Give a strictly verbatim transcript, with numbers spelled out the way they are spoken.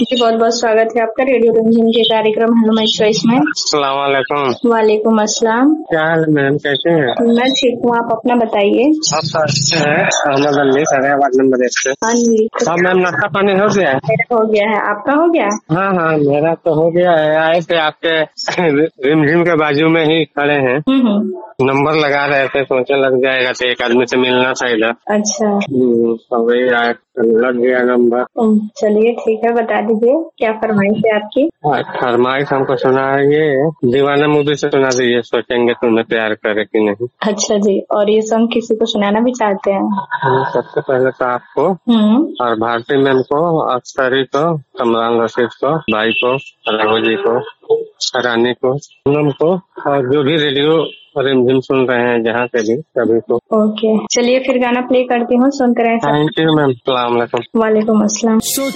जी बहुत बहुत स्वागत है आपका रेडियो रंजन के कार्यक्रम हेलो माय चॉइस में। अस्सलाम वालेकुम। वालेकुम अस्सलाम। क्या हाल है मैम, कैसे हैं? मैं ठीक हूँ, आप अपना बताइए। आप तो अच्छे हैं। अहमद अली फरियाबाद नंबर एक से। हाँ जी। हाँ मैम, नाश्ता पानी हो गया है? मेरा हो गया है, आपका हो गया? हाँ हाँ मेरा तो हो गया है। आए थे आपके रिमझिम के बाजू में ही खड़े हैं, हम्म हम्म। नंबर लगा रहे थे, सोचे लग जाएगा तो एक आदमी से मिलना था इधर। अच्छा। हम्म, तो वही आए, लग गया नंबर। हम्म, चलिए ठीक है, बता दीजिए क्या फरमाइश है आपकी। हाँ, फरमाइश हमको सुना है ये दीवाना मूवी से सुना दीजिए, सोचेंगे तुम्हें प्यार करे कि नहीं। अच्छा जी, और ये सॉन्ग किसी को सुनाना भी चाहते हैं? हम सबसे पहले तो आपको हम्म। और भारती मैम को, अख्तरी को, कमरान रशीद को, भाई को, रघु जी को, रानी को, पूनम को, और जो भी रेडियो रिमझिम सुन रहे हैं जहाँ से भी, सभी को। ओके, चलिए फिर गाना प्ले करती हूँ, सुनते रहे सब। Thank you ma'am. सलाम वालेकुम। वालेकुम अस्सलाम।